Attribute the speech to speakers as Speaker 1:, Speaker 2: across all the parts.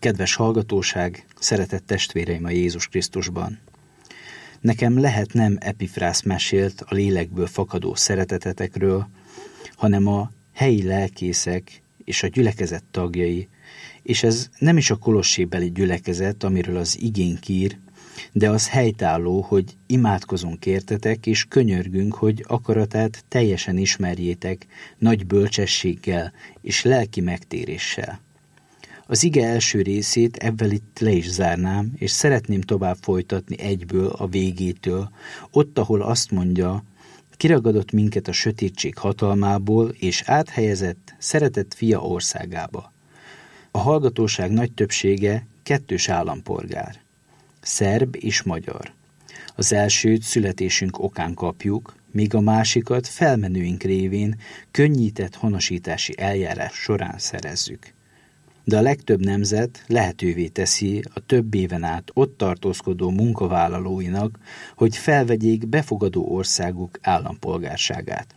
Speaker 1: Kedves hallgatóság, szeretett testvéreim a Jézus Krisztusban! Nekem lehet nem Epifrász mesélt a lélekből fakadó szeretetetekről, hanem a helyi lelkészek és a gyülekezet tagjai, és ez nem is a kolossébeli gyülekezet, amiről az igénk ír, de az helytálló, hogy imádkozunk értetek, és könyörgünk, hogy akaratát teljesen ismerjétek nagy bölcsességgel és lelki megtéréssel. Az ige első részét ebben itt le is zárnám, és szeretném tovább folytatni egyből a végétől, ott, ahol azt mondja, kiragadott minket a sötétség hatalmából, és áthelyezett, szeretett fia országába. A hallgatóság nagy többsége kettős állampolgár, szerb és magyar. Az elsőt születésünk okán kapjuk, míg a másikat felmenőink révén könnyített honosítási eljárás során szerezzük. De a legtöbb nemzet lehetővé teszi a több éven át ott tartózkodó munkavállalóinak, hogy felvegyék befogadó országuk állampolgárságát.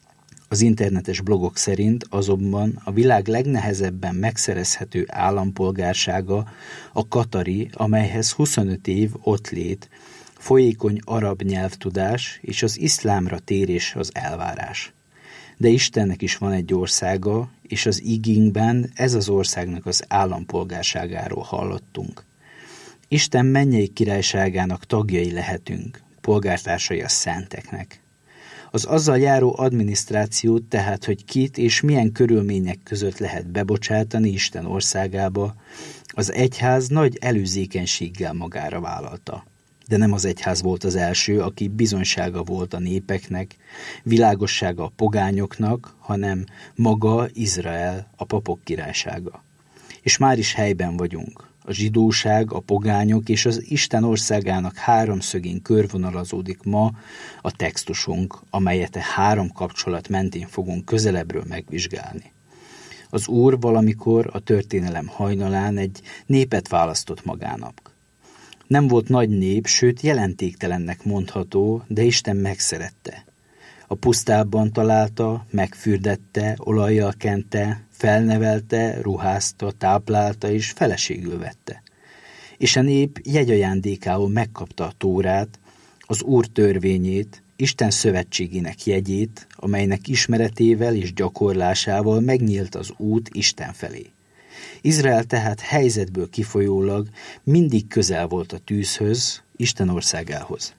Speaker 1: Az internetes blogok szerint azonban a világ legnehezebben megszerezhető állampolgársága a katari, amelyhez 25 év ottlét, folyékony arab nyelvtudás és az iszlámra térés az elvárás. De Istennek is van egy országa, és az igénkben ez az országnak az állampolgárságáról hallottunk. Isten mennyei királyságának tagjai lehetünk, polgártársai a szenteknek. Az azzal járó adminisztrációt tehát, hogy kit és milyen körülmények között lehet bebocsátani Isten országába, az egyház nagy előzékenységgel magára vállalta. De nem az egyház volt az első, aki bizonysága volt a népeknek, világossága a pogányoknak, hanem maga Izrael, a papok királysága. És már is helyben vagyunk. A zsidóság, a pogányok és az Isten országának háromszögén körvonalazódik ma a textusunk, amelyet a három kapcsolat mentén fogunk közelebbről megvizsgálni. Az Úr valamikor a történelem hajnalán egy népet választott magának. Nem volt nagy nép, sőt jelentéktelennek mondható, de Isten megszerette. A pusztában találta, megfürdette, olajjal kente, felnevelte, ruházta, táplálta és feleségül vette. És a nép jegyajándékául megkapta a Tórát, az Úr törvényét, Isten szövetségének jegyét, amelynek ismeretével és gyakorlásával megnyílt az út Isten felé. Izrael tehát helyzetből kifolyólag mindig közel volt a tűzhöz, Isten országához.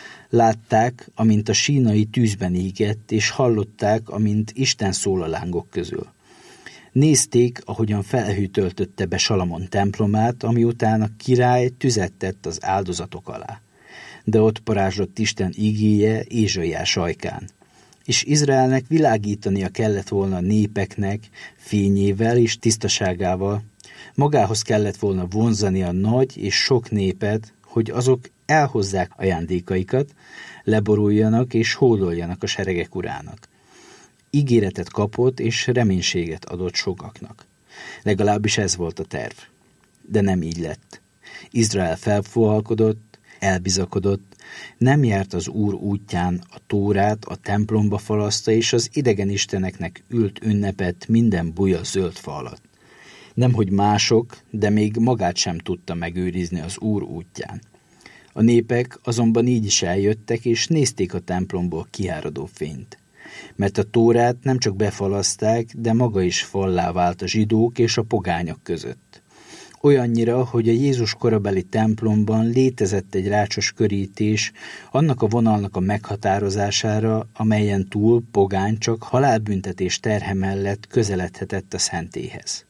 Speaker 1: Látták, amint a sínai tűzben égett, és hallották, amint Isten szól a lángok közül. Nézték, ahogyan felhő töltötte be Salamon templomát, ami után a király tüzet tett az áldozatok alá. De ott parázsott Isten igéje Ézsaiás ajkán. És Izraelnek világítania kellett volna a népeknek fényével és tisztaságával, magához kellett volna vonzani a nagy és sok népet, hogy azok elhozzák ajándékaikat, leboruljanak és hódoljanak a seregek urának. Ígéretet kapott és reménységet adott sokaknak. Legalábbis ez volt a terv. De nem így lett. Izrael felfohalkodott, elbizakodott, nem járt az Úr útján, a Tórát a templomba falaszta, és az idegen isteneknek ült ünnepet minden buja zöld fa alatt. Nemhogy mások, de még magát sem tudta megőrizni az Úr útján. A népek azonban így is eljöttek, és nézték a templomból kiáradó fényt. Mert a Tórát nem csak befalaszták, de maga is fallá vált a zsidók és a pogányok között. Olyannyira, hogy a Jézus korabeli templomban létezett egy rácsos körítés annak a vonalnak a meghatározására, amelyen túl pogány csak halálbüntetés terhe mellett közeledhetett a szentélyhez.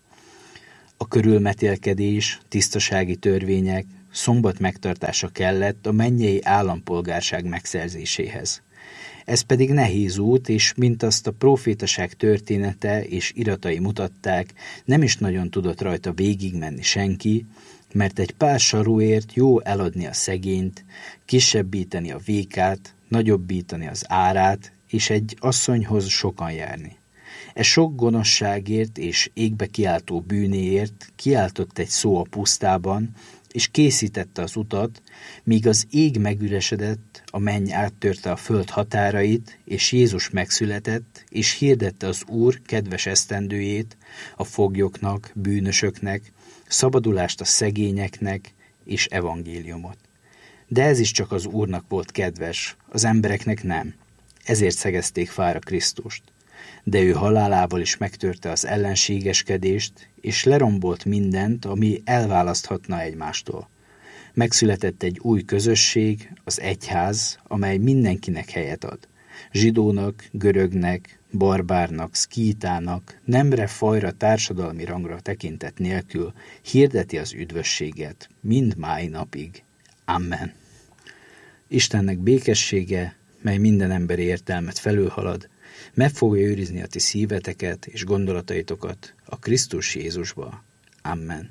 Speaker 1: A körülmetélkedés, tisztasági törvények, szombat megtartása kellett a mennyei állampolgárság megszerzéséhez. Ez pedig nehéz út, és mint azt a prófétaság története és iratai mutatták, nem is nagyon tudott rajta végigmenni senki, mert egy pár saruért jó eladni a szegényt, kisebbíteni a vékát, nagyobbítani az árát, és egy asszonyhoz sokan járni. E sok gonoszságért és égbe kiáltó bűnéért kiáltott egy szó a pusztában, és készítette az utat, míg az ég megüresedett, a menny áttörte a föld határait, és Jézus megszületett, és hirdette az Úr kedves esztendőjét a foglyoknak, bűnösöknek, szabadulást a szegényeknek, és evangéliumot. De ez is csak az Úrnak volt kedves, az embereknek nem. Ezért szegezték fára Krisztust. De ő halálával is megtörte az ellenségeskedést, és lerombolt mindent, ami elválaszthatna egymástól. Megszületett egy új közösség, az egyház, amely mindenkinek helyet ad. Zsidónak, görögnek, barbárnak, szkítának, nemre, fajra, társadalmi rangra tekintet nélkül hirdeti az üdvösséget, mind máj napig. Amen. Istennek békessége, mely minden emberi értelmet felülhalad, meg fogja őrizni a ti szíveteket és gondolataitokat a Krisztus Jézusba. Amen.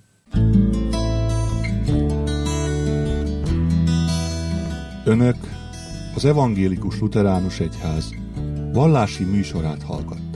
Speaker 2: Önök az Evangélikus Lutheránus Egyház vallási műsorát hallgatták.